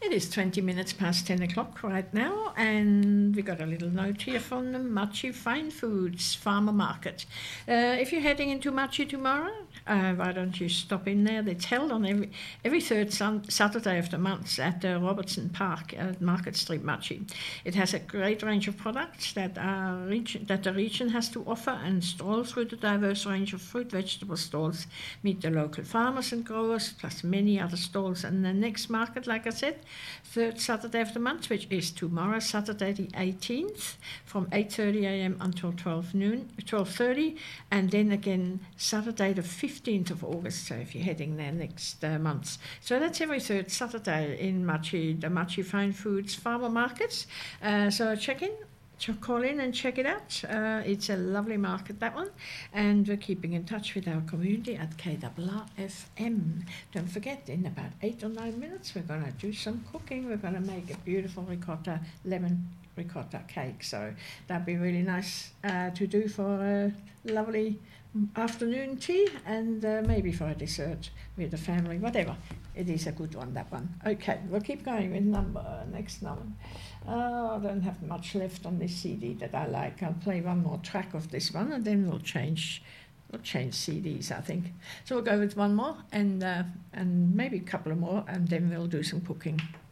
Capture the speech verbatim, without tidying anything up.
It is twenty minutes past ten o'clock right now, and we got a little note here from the Machi Fine Foods Farmer Market. Uh, if you're heading into Machi tomorrow, uh, why don't you stop in there? It's held on every every third sun, Saturday of the month at the Robertson Park at Market Street, Machi. It has a great range of products that are region, that the region has to offer, and stalls through the diverse range of fruit, vegetable stalls meet the local farmers and growers, plus many other stalls. And the next market, like I said, third Saturday of the month, which is tomorrow, Saturday the eighteenth, from eight thirty a.m. until twelve noon, twelve thirty, and then again Saturday the fifteenth of August, so if you're heading there next uh, month. So that's every third Saturday in Machi, the Machi Fine Foods Farmer Markets. Uh, so check in. Call in and check it out. Uh, it's a lovely market, that one. And we're keeping in touch with our community at K R R F M. Don't forget, in about eight or nine minutes, we're going to do some cooking. We're going to make a beautiful ricotta, lemon ricotta cake. So that'd be really nice uh, to do for a lovely afternoon tea, and uh, maybe for a dessert with the family, whatever. It is a good one, that one. Okay, we'll keep going with number next number. Uh, I don't have much left on this C D that I like. I'll play one more track of this one, and then we'll change we'll change C Ds, I think. So we'll go with one more, and uh, and maybe a couple of more, and then we'll do some cooking.